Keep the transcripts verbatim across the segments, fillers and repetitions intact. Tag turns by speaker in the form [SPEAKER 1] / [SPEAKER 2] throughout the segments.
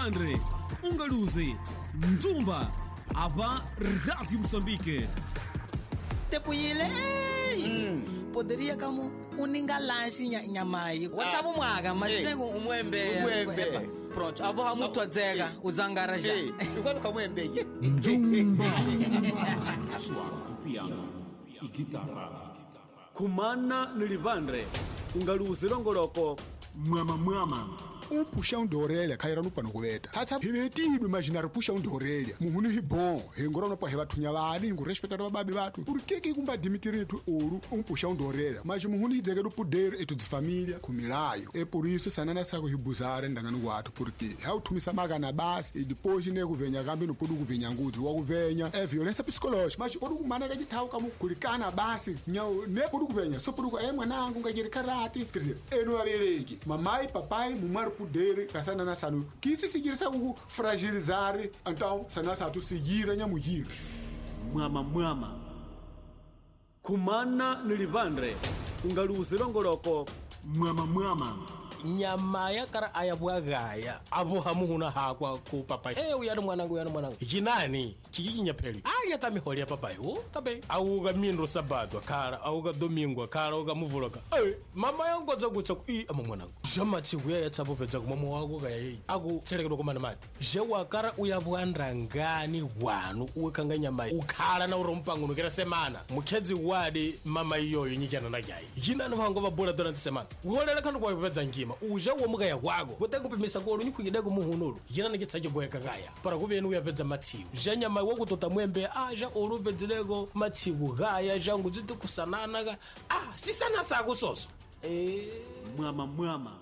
[SPEAKER 1] Nilivandre, Ungaluzi, Ndumba, Aba Rádio Moçambique.
[SPEAKER 2] Tepuyile, mm. Poderia kama uninga lansi nyamai. Whatsapp mwaga, masengo umwembe.
[SPEAKER 3] Umwembe.
[SPEAKER 2] Pronto, abo hamutu adzega, uzangaraja.
[SPEAKER 3] Ukwano kamwembe.
[SPEAKER 1] Ndumba. Swara, piano e guitarra. Kumana Nilivandre, Ungaluzi Longoloko, Mwama Mwama.
[SPEAKER 4] Um puxão de orelha caíra no pano coeta. Hata hibetido imaginar puxão de orelha. Muhuni hibon, hengoro no porra batunya vadi, ngo respeitar o babi batu. Por que que kumba admitir tu ouro um puxão de orelha? Mas muhuni dizega do poder e tu de família com milaio. É por isso sanana saco hibuzare ndanga no guato, porque how tu misamaga na base e depois de nego venha gambe no podugo venha ngudu, o venha é violência psicológica. Mas podugo manega de tal como kulikana base, nyau ne podugo venha, só podugo é mwanangu ngajiri karate, quer dizer, é no abelegi. Mamai, papai, mumar poder kasana na sanu que se seguir sa ku fragilizar então sana sa tu seguir nya mugir
[SPEAKER 1] Mwama Mwama. Kumana Nilivandre, Ungaluzi Longoloko, Mwama Mwama.
[SPEAKER 5] Nyamaya kara ayabwa gaya abo hamuhuna hakwa ku papai eh uyana mwanangu uyana mwanangu jinani kiki nyapeli aya tamiholi ya papai o tabe auga mindro sabato kara auga domingo kara auga muvuloka eh mama yangu za gutsa ku i ama mwanangu jama tsibuya ya tsabo pedza ku mama wako gaya yi aku tseleke ndo komana mati je wakara uyabwa ndangani wanu uwekanga nyamaya ukhala na urompangu nokera semana mukhedzi wadi mama iyoyo nyikana na gaya jinani wango babola durante semana uholela kandu kwa pedza ngima uja wo muga ya kwago botengo pimisa ko runyi kugidego muhunuru yina ngitsaje boye kagaya para kubenu yapedza matsiu janya mai wo kutota mwembe aja orubedzilego matsiu gaya jangu zitu kusanana ga ah sisana sako soso eh
[SPEAKER 1] Mwama Mwama.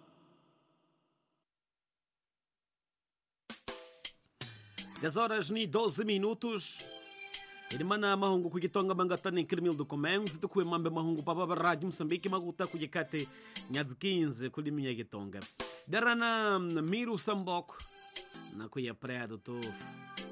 [SPEAKER 1] dez horas e doze minutos. Irimana mahungu kugitonga mangatani kirmil documentos de kuemambe mahungu papa Rádio Moçambique maguta kujekate nyazi quinze kuliminya gitonga. Darana Miru Sambok na kuya praia do Tofo.